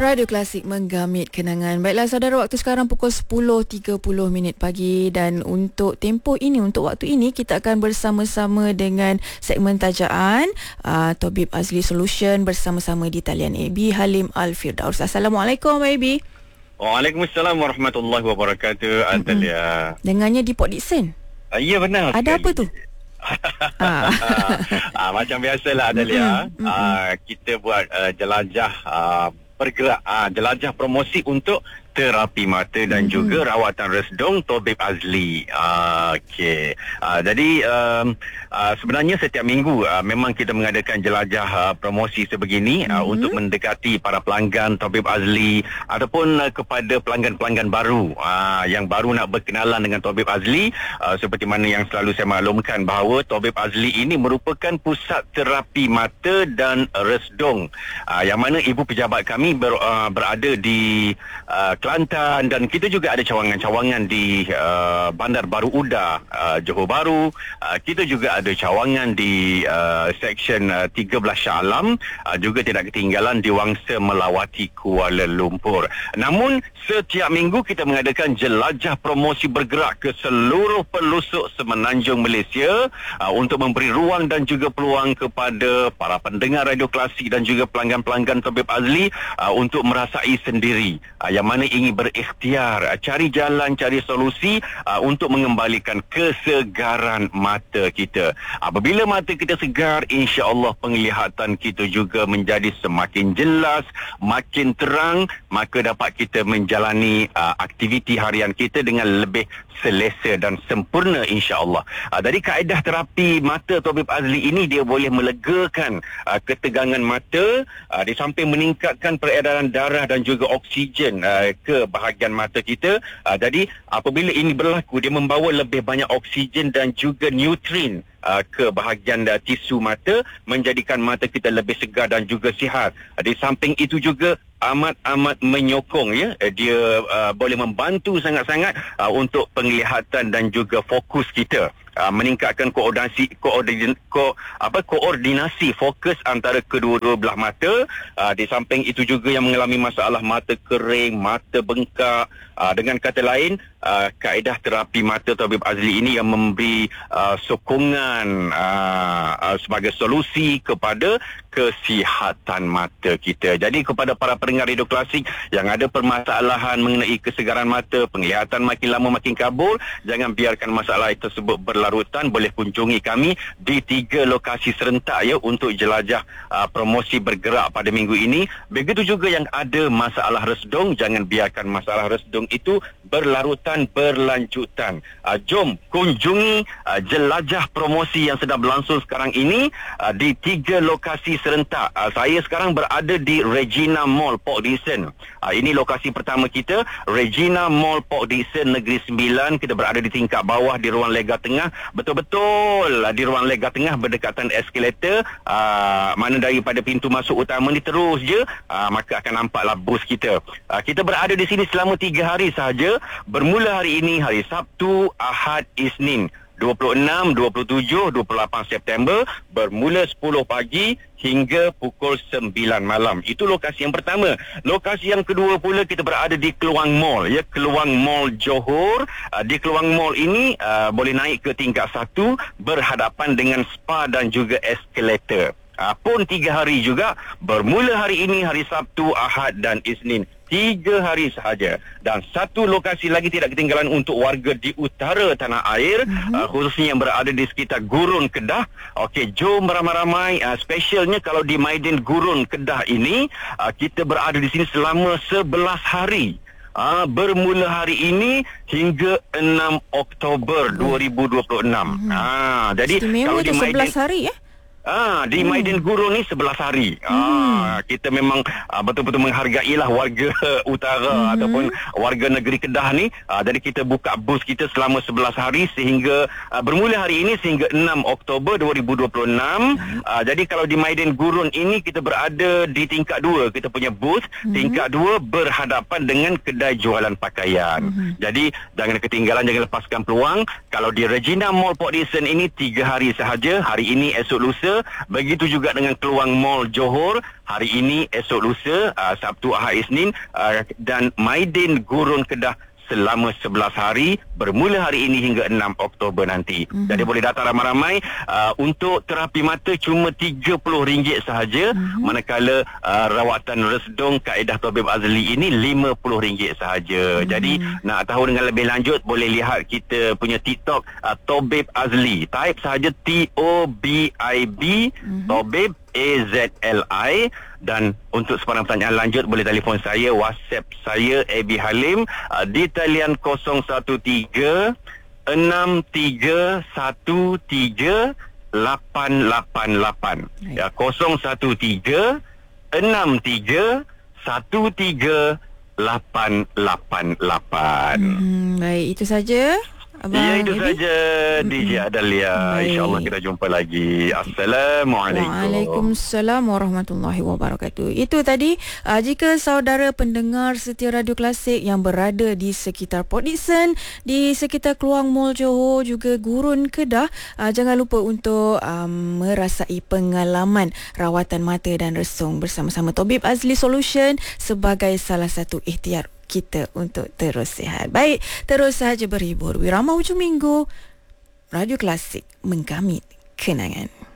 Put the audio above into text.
Radio Klasik menggamit kenangan. Baiklah saudara, waktu sekarang pukul 10.30 pagi dan untuk tempoh ini, untuk waktu ini kita akan bersama-sama dengan segmen tajaan Tabib Azli Solution bersama-sama di talian AB Halim Al-Firdaus. Assalamualaikum AB. Waalaikumsalam warahmatullahi wabarakatuh. Atalia. Dengannya di Port Dickson. Ya benar. Ada apa tu? Macam biasalah Atalia. Kita buat jelajah bergerak, jelajah promosi untuk terapi mata dan juga rawatan resdung Tabib Azli. Okey. Jadi sebenarnya setiap minggu memang kita mengadakan jelajah promosi sebegini untuk mendekati para pelanggan Tabib Azli ataupun kepada pelanggan-pelanggan baru yang baru nak berkenalan dengan Tabib Azli. Seperti mana yang selalu saya maklumkan bahawa Tabib Azli ini merupakan pusat terapi mata dan resdung yang mana ibu pejabat kami berada di Kelantan, dan kita juga ada cawangan-cawangan di Bandar Baru Uda, Johor Bahru. Kita juga ada cawangan di Seksyen 13 Shah Alam, juga tidak ketinggalan di Wangsa Melawati Kuala Lumpur. Namun setiap minggu kita mengadakan jelajah promosi bergerak ke seluruh pelosok semenanjung Malaysia untuk memberi ruang dan juga peluang kepada para pendengar radio klasik dan juga pelanggan-pelanggan Tabib Azli untuk merasai sendiri yang mana ingin berikhtiar, cari jalan, cari solusi untuk mengembalikan kesegaran mata kita. Apabila mata kita segar, insya-Allah penglihatan kita juga menjadi semakin jelas, makin terang, maka dapat kita menjalani aktiviti harian kita dengan lebih selesa dan sempurna, insya-Allah. Dari kaedah terapi mata Tabib Azli ini, dia boleh melegakan ketegangan mata, di samping meningkatkan peredaran darah dan juga oksigen ke bahagian mata kita. Jadi apabila ini berlaku, dia membawa lebih banyak oksigen dan juga nutrien ke bahagian tisu mata, menjadikan mata kita lebih segar dan juga sihat. Di samping itu juga amat menyokong, ya, dia boleh membantu sangat-sangat untuk penglihatan dan juga fokus kita. Meningkatkan koordinasi fokus antara kedua-dua belah mata. Di samping itu juga yang mengalami masalah mata kering, mata bengkak, dengan kata lain, kaedah terapi mata Tabib Azli ini yang memberi sokongan sebagai solusi kepada kesihatan mata kita. Jadi kepada para pendengar radio klasik yang ada permasalahan mengenai kesegaran mata, penglihatan makin lama makin kabur, jangan biarkan masalah tersebut berlarutan. Boleh kunjungi kami di 3 lokasi serentak, ya, untuk jelajah promosi bergerak pada minggu ini. Begitu juga yang ada masalah resdung, jangan biarkan masalah resdung itu berlarutan, berlanjutan. Jom kunjungi jelajah promosi yang sedang berlangsung sekarang ini di 3 lokasi serentak. Saya sekarang berada di Regina Mall Port Dickson. Ini lokasi pertama kita, Regina Mall Port Dickson Negeri Sembilan. Kita berada di tingkat bawah di ruang lega tengah, betul-betul di ruang lega tengah berdekatan eskalator. Mana daripada pintu masuk utama ni terus je, maka akan nampaklah bus kita. Kita berada di sini selama 3 hari sahaja, bermula hari ini, hari Sabtu, Ahad, Isnin, 26, 27, 28 September, bermula 10 pagi hingga pukul 9 malam. Itu lokasi yang pertama. Lokasi yang kedua pula kita berada di Keluang Mall, ya, Keluang Mall Johor. Di Keluang Mall ini boleh naik ke tingkat 1 berhadapan dengan spa dan juga eskalator. Pun 3 hari juga, bermula hari ini, hari Sabtu, Ahad dan Isnin. 3 hari sahaja. Dan satu lokasi lagi tidak ketinggalan untuk warga di utara tanah air, khususnya yang berada di sekitar Gurun Kedah. Okey, jom ramai-ramai. Specialnya kalau di Maidin Gurun Kedah ini, kita berada di sini selama 11 hari. Bermula hari ini hingga 6 Oktober 2026. Jadi istimewa kalau di 11 hari, ya? Di Maidin Gurun ni 11 hari. Kita memang betul-betul menghargailah warga utara ataupun warga negeri Kedah ni. Jadi kita buka bus kita selama 11 hari sehingga bermula hari ini sehingga 6 Oktober 2026. Jadi kalau di Maidin Gurun ini kita berada di tingkat 2, kita punya bus. Tingkat 2 berhadapan dengan kedai jualan pakaian. Jadi jangan ketinggalan, jangan lepaskan peluang. Kalau di Regina Mall Port Dickson ini 3 hari sahaja. Hari ini, esok lusa Mata. Begitu juga dengan Keluang Mall Johor hari ini, esok lusa, Sabtu, Ahad, Isnin, dan Maidin Gurun Kedah selama 11 hari bermula hari ini hingga 6 Oktober nanti. Jadi boleh datang ramai-ramai. Untuk terapi mata cuma RM30 sahaja, manakala rawatan resdung kaedah Tabib Azli ini RM50 sahaja. Jadi nak tahu dengan lebih lanjut boleh lihat kita punya TikTok Tabib Azli. Type sahaja TOBIB Tabib AZLI. Dan untuk sebarang pertanyaan lanjut boleh telefon saya, WhatsApp saya AB Halim di talian 013 6313 888. Ya, 013 6313 888. Baik, itu saja. Abang ya, itu Ebi? saja DJ Adalia. InsyaAllah kita jumpa lagi. Assalamualaikum. Waalaikumsalam warahmatullahi wabarakatuh. Itu tadi, jika saudara pendengar setia Radio Klasik yang berada di sekitar Port Dickson, di sekitar Keluang Mall Johor, juga Gurun Kedah, jangan lupa untuk merasai pengalaman rawatan mata dan resung bersama-sama Tabib Azli Solution sebagai salah satu ikhtiar kita untuk terus sihat. Baik, terus saja berhibur. Wirama hujung minggu, Radio Klasik menggamit kenangan.